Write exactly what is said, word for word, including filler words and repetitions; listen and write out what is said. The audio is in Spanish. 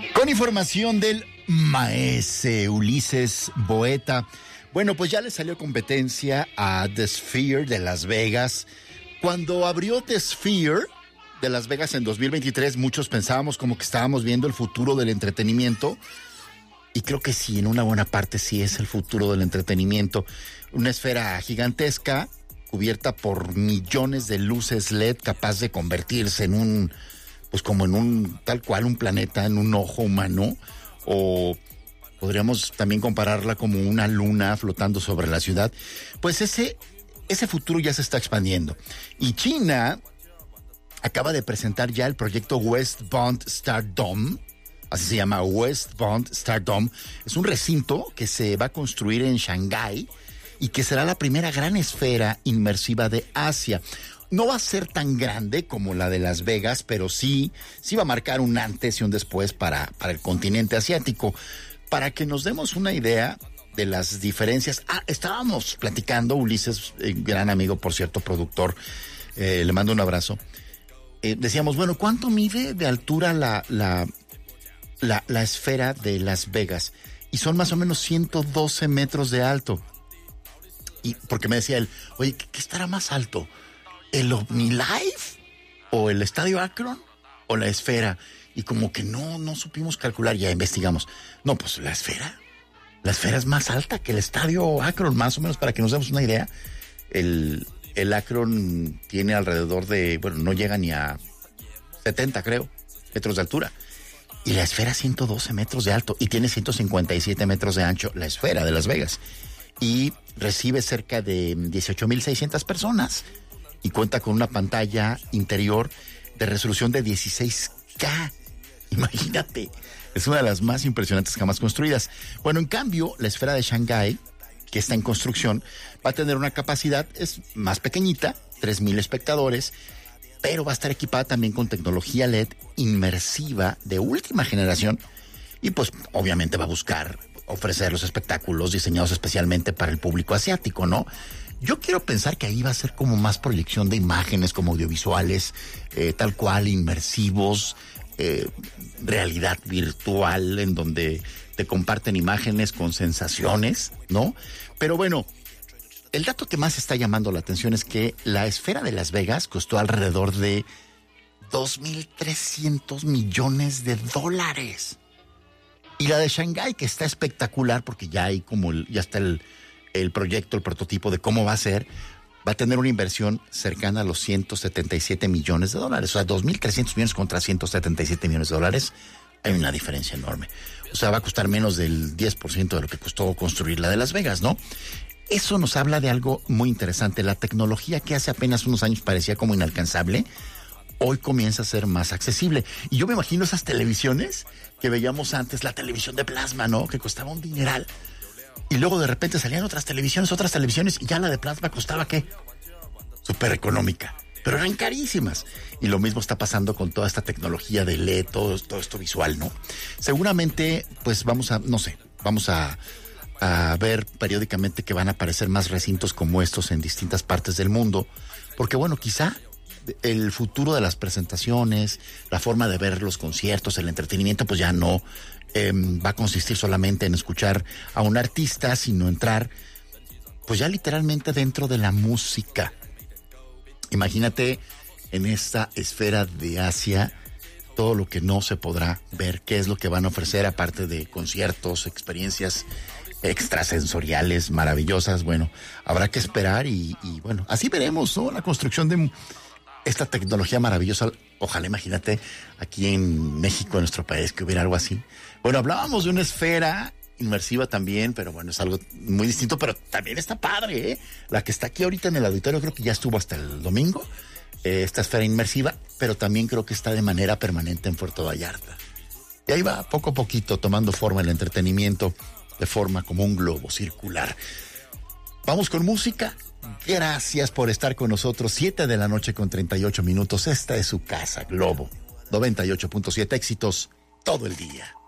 Con información del maese Ulises Boeta. Bueno, pues ya le salió competencia a The Sphere de Las Vegas. Cuando abrió The Sphere de Las Vegas en dos mil veintitrés, muchos pensábamos como que estábamos viendo el futuro del entretenimiento. Y creo que sí, en una buena parte sí es el futuro del entretenimiento. Una esfera gigantesca, cubierta por millones de luces L E D, capaz de convertirse en un, pues como en un, tal cual, un planeta, en un ojo humano. O podríamos también compararla como una luna flotando sobre la ciudad. Pues ese, ese futuro ya se está expandiendo. Y China acaba de presentar ya el proyecto West Bund Stardome. Así se llama, West Bund Stardome. Es un recinto que se va a construir en Shanghái y que será la primera gran esfera inmersiva de Asia. No va a ser tan grande como la de Las Vegas, pero sí, sí va a marcar un antes y un después para, para el continente asiático. Para que nos demos una idea de las diferencias. Ah, estábamos platicando, Ulises, eh, gran amigo, por cierto, productor, eh, le mando un abrazo. Eh, decíamos, bueno, ¿cuánto mide de altura la, la, la, la esfera de Las Vegas? Y son más o menos ciento doce metros de alto. Y porque me decía él, oye, ¿qué, qué estará más alto? ¿El OmniLife? ¿O el Estadio Akron? ¿O la esfera? Y como que no, no supimos calcular, ya investigamos. No, pues la esfera. La esfera es más alta que el Estadio Akron, más o menos, para que nos demos una idea. El, el Akron tiene alrededor de, bueno, no llega ni a setenta, creo, metros de altura. Y la esfera ciento doce metros de alto y tiene ciento cincuenta y siete metros de ancho, la esfera de Las Vegas. Y recibe cerca de dieciocho mil seiscientas personas y cuenta con una pantalla interior de resolución de dieciséis K. Imagínate, es una de las más impresionantes jamás construidas. Bueno, en cambio, la esfera de Shanghái, que está en construcción, va a tener una capacidad, es más pequeñita, tres mil espectadores, pero va a estar equipada también con tecnología L E D inmersiva de última generación y pues obviamente va a buscar ofrecer los espectáculos diseñados especialmente para el público asiático, ¿no? Yo quiero pensar que ahí va a ser como más proyección de imágenes, como audiovisuales, eh, tal cual, inmersivos, eh, realidad virtual, en donde te comparten imágenes con sensaciones, ¿no? Pero bueno, el dato que más está llamando la atención es que la esfera de Las Vegas costó alrededor de dos mil trescientos millones de dólares. Y la de Shanghái, que está espectacular, porque ya hay como, el, ya está el, el proyecto, el prototipo de cómo va a ser, va a tener una inversión cercana a los ciento setenta y siete millones de dólares. O sea, dos mil trescientos millones contra ciento setenta y siete millones de dólares, hay una diferencia enorme. O sea, va a costar menos del diez por ciento de lo que costó construir la de Las Vegas, ¿no? Eso nos habla de algo muy interesante. La tecnología que hace apenas unos años parecía como inalcanzable, hoy comienza a ser más accesible. Y yo me imagino esas televisiones que veíamos antes, la televisión de plasma, ¿no? Que costaba un dineral. Y luego de repente salían otras televisiones, otras televisiones, y ya la de plasma costaba, ¿qué? Súper económica. Pero eran carísimas. Y lo mismo está pasando con toda esta tecnología de L E D, todo, todo esto visual, ¿no? Seguramente, pues vamos a, no sé, vamos a, a ver periódicamente que van a aparecer más recintos como estos en distintas partes del mundo. Porque bueno, quizá el futuro de las presentaciones, la forma de ver los conciertos, el entretenimiento, pues ya no eh, va a consistir solamente en escuchar a un artista, sino entrar, pues ya literalmente dentro de la música. Imagínate en esta esfera de Asia todo lo que no se podrá ver, qué es lo que van a ofrecer aparte de conciertos, experiencias extrasensoriales maravillosas. Bueno, habrá que esperar y, y bueno, así veremos, ¿no? La construcción de esta tecnología maravillosa. Ojalá, imagínate, aquí en México, en nuestro país, que hubiera algo así. Bueno, hablábamos de una esfera inmersiva también, pero bueno, es algo muy distinto, pero también está padre, ¿eh? La que está aquí ahorita en el auditorio, creo que ya estuvo hasta el domingo, eh, esta esfera inmersiva, pero también creo que está de manera permanente en Puerto Vallarta. Y ahí va, poco a poquito, tomando forma el entretenimiento, de forma como un globo circular. Vamos con música. Gracias por estar con nosotros. Siete de la noche con treinta y ocho minutos. Esta es su casa, Globo noventa y ocho punto siete, éxitos todo el día.